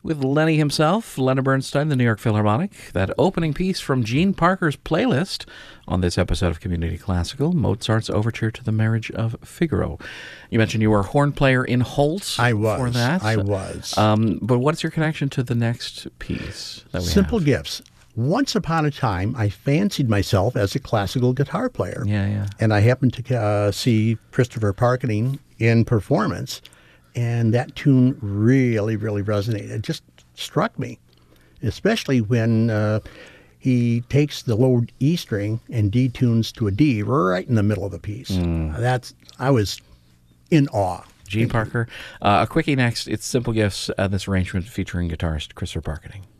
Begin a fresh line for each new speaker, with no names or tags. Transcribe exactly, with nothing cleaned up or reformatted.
with Lenny himself, Leonard Bernstein, the New York Philharmonic. That opening piece from Gene Parker's playlist on this episode of Community Classical, Mozart's Overture to the Marriage of Figaro. You mentioned you were a horn player in Holtz.
I was.
For that.
I was.
Um, but what's your connection to the next piece that we
Simple
have?
Gifts. Once upon a time, I fancied myself as a classical guitar player.
Yeah, yeah.
And I happened to uh, see Christopher Parkening in performance, and that tune really, really resonated. It just struck me, especially when uh, he takes the low E string and detunes to a D right in the middle of the piece. Mm. That's I was in awe.
Gene Parker. Uh, a quickie next. It's Simple Gifts, uh, this arrangement featuring guitarist Christopher Parkening.